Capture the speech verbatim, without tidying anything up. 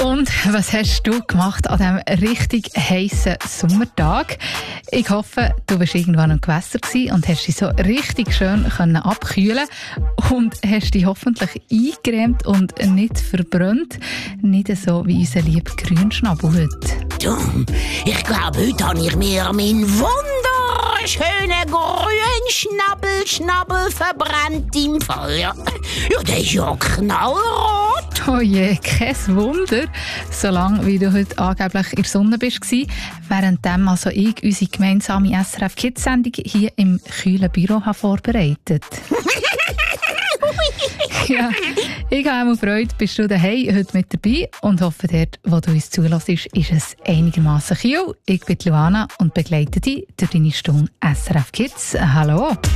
Und was hast du gemacht an diesem richtig heissen Sommertag? Ich hoffe, du warst irgendwann im Gewässer gewesen und hast dich so richtig schön können abkühlen und hast dich hoffentlich eingeräumt und nicht verbrannt. Nicht so wie unser lieber Grünschnabel heute. Du, ich glaube, heute habe ich mir meinen wunderschönen Grünschnabel Schnabel verbrannt im Feuer. Ja, der ist ja knallrot. Oh je, kein Wunder, solange wie du heute angeblich in der Sonne bist, währenddem also ich unsere gemeinsame S R F Kids-Sendung hier im kühlen Büro habe vorbereitet. Ja, ich habe auch Freude, bist du daheim heute mit dabei und hoffe, dort, wo du uns zulässt, ist es einigermaßen kühl. Ich bin Luana und begleite dich durch deine Stunde S R F Kids. Hallo!